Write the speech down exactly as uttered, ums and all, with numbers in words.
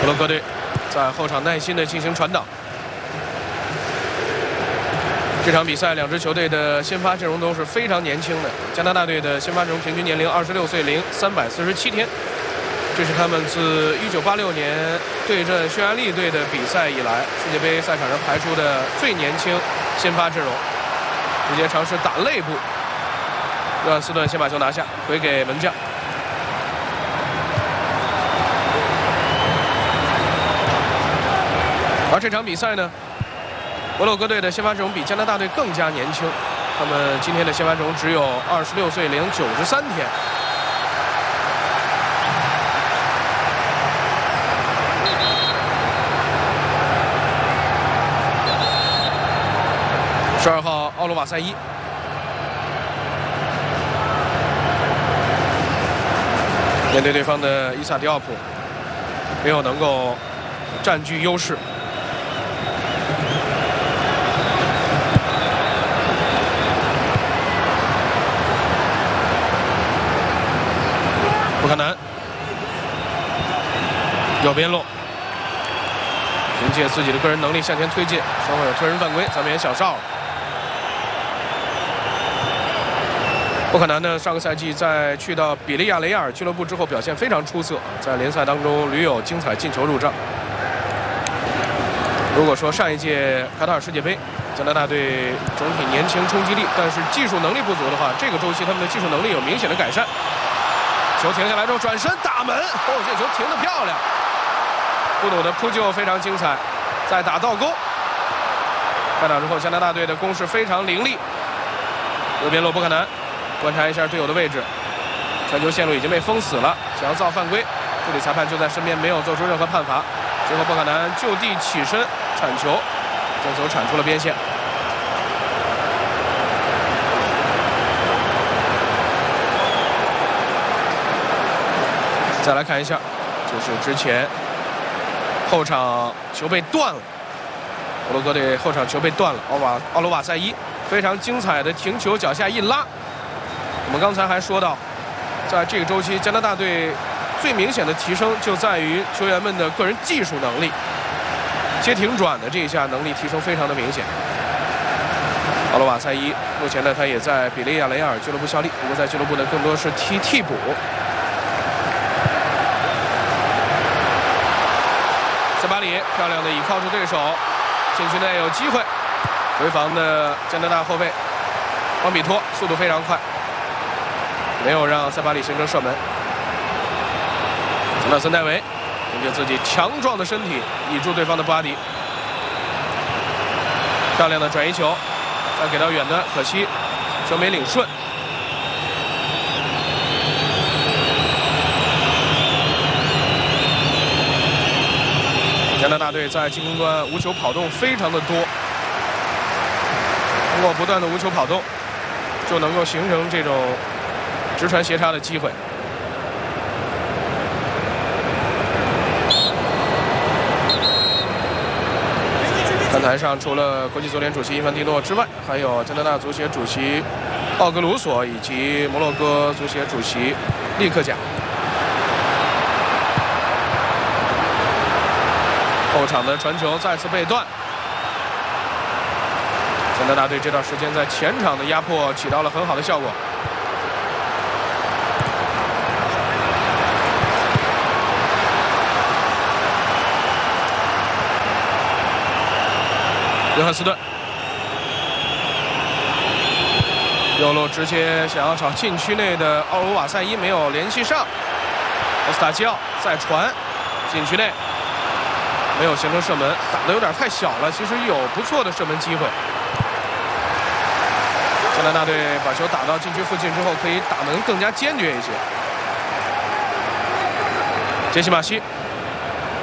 摩洛哥队在后场耐心的进行传导。这场比赛，两支球队的先发阵容都是非常年轻的。加拿大队的先发阵容平均年龄二十六岁零三百四十七天，这是他们自一九八六年对阵匈牙利队的比赛以来，世界杯赛场上排出的最年轻先发阵容。直接尝试打肋部，约翰斯顿先把球拿下，回给门将。而这场比赛呢，摩洛哥队的先发阵容比加拿大队更加年轻，他们今天的先发阵容只有二十六岁零九十三天。十二号奥罗瓦塞伊，面对对方的伊萨迪奥普，没有能够占据优势。不可能，右边路，凭借自己的个人能力向前推进，双方有推人犯规，咱们也小哨了。不可能呢，上个赛季在去到比利亚雷亚尔俱乐部之后，表现非常出色，在联赛当中屡有精彩进球入账。如果说上一届卡塔尔世界杯，加拿大队整体年轻冲击力，但是技术能力不足的话，这个周期他们的技术能力有明显的改善。球停下来之后转身打门，哦，这球停得漂亮。布努的扑救非常精彩，再打倒钩。开打之后，加拿大队的攻势非常凌厉。右边路不可能，观察一下队友的位置，传球线路已经被封死了，想要造犯规，助理裁判就在身边，没有做出任何判罚。最后不可能就地起身铲球，将球铲出了边线。再来看一下，就是之前后场球被断了，摩洛哥队后场球被断了，奥瓦奥罗瓦塞伊非常精彩的停球，脚下一拉。我们刚才还说到，在这个周期，加拿大队最明显的提升就在于球员们的个人技术能力，接停转的这一下能力提升非常的明显。奥罗瓦塞伊目前呢，他也在比利亚雷亚尔俱乐部效力，不过在俱乐部呢更多是踢替补。塞巴里漂亮的倚靠住对手，禁区内有机会，回防的加拿大后卫邦比托速度非常快，没有让塞巴里形成射门。纳森戴维凭借自己强壮的身体倚住对方的巴迪，漂亮的转移球，再给到远端，可惜球没领顺。加拿大队在进攻端无球跑动非常的多，通过不断的无球跑动，就能够形成这种直传斜插的机会。看台上除了国际足联主席伊凡蒂诺之外，还有加拿大足协主席奥格鲁索以及摩洛哥足协主席利克贾。后场的传球再次被断，加拿大队这段时间在前场的压迫起到了很好的效果。约翰斯顿右路直接想要朝禁区内的奥罗瓦塞伊没有联系上，奥斯塔基奥再传禁区内。没有形成射门，打得有点太小了。其实有不错的射门机会。加拿大队把球打到禁区附近之后，可以打门更加坚决一些。杰西马西